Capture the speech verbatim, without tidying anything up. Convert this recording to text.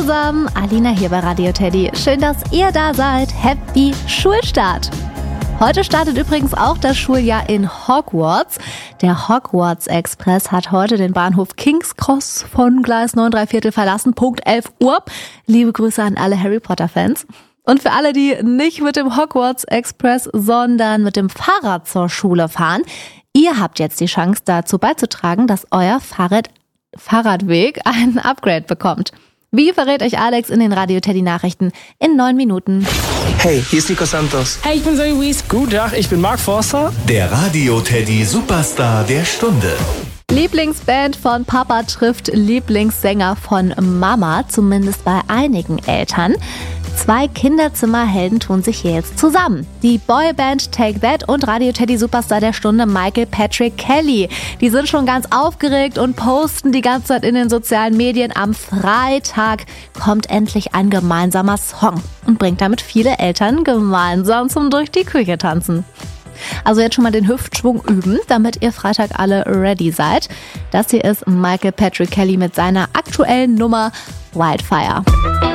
zusammen, Alina hier bei Radio Teddy. Schön, dass ihr da seid. Happy Schulstart! Heute startet übrigens auch das Schuljahr in Hogwarts. Der Hogwarts Express hat heute den Bahnhof King's Cross von Gleis neun drei Viertel verlassen. Punkt elf Uhr. Liebe Grüße an alle Harry Potter Fans. Und für alle, die nicht mit dem Hogwarts Express, sondern mit dem Fahrrad zur Schule fahren, ihr habt jetzt die Chance dazu beizutragen, dass euer Fahrrad, Fahrradweg ein Upgrade bekommt. Wie verrät euch Alex in den Radio Teddy Nachrichten in neun Minuten. Hey, hier ist Nico Santos. Hey, ich bin Zoe Wies. Guten Tag, ich bin Mark Forster. Der Radio Teddy Superstar der Stunde. Lieblingsband von Papa trifft Lieblingssänger von Mama, zumindest bei einigen Eltern. Zwei Kinderzimmerhelden tun sich hier jetzt zusammen. Die Boyband Take That und Radio Teddy Superstar der Stunde Michael Patrick Kelly. Die sind schon ganz aufgeregt und posten die ganze Zeit in den sozialen Medien. Am Freitag kommt endlich ein gemeinsamer Song und bringt damit viele Eltern gemeinsam zum durch die Küche tanzen. Also jetzt schon mal den Hüftschwung üben, damit ihr Freitag alle ready seid. Das hier ist Michael Patrick Kelly mit seiner aktuellen Nummer Wildfire.